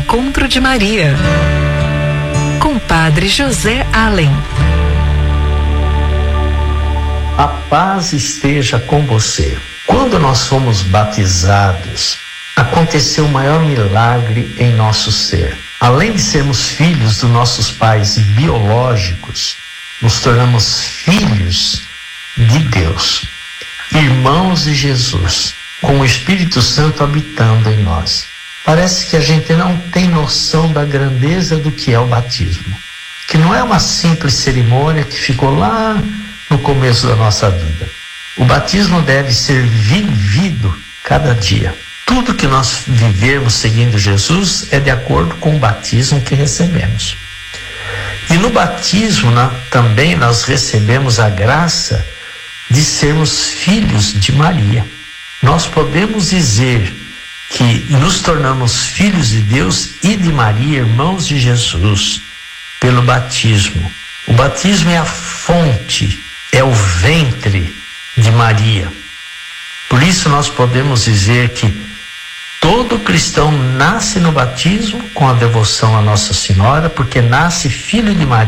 Encontro de Maria, com Padre José Allen. A paz esteja com você. Quando nós fomos batizados, aconteceu o maior milagre em nosso ser. Além de sermos filhos dos nossos pais biológicos, nos tornamos filhos de Deus, irmãos de Jesus, com o Espírito Santo habitando em nós. Parece que a gente não tem noção da grandeza do que é o batismo, que não é uma simples cerimônia que ficou lá no começo da nossa vida. O batismo deve ser vivido cada dia. Tudo que nós vivermos seguindo Jesus é de acordo com o batismo que recebemos. E no batismo também nós recebemos a graça de sermos filhos de Maria. Nós podemos dizer que nos tornamos filhos de Deus e de Maria, irmãos de Jesus, pelo batismo. O batismo é a fonte, é o ventre de Maria. Por isso nós podemos dizer que todo cristão nasce no batismo com a devoção a Nossa Senhora, porque nasce filho de Maria.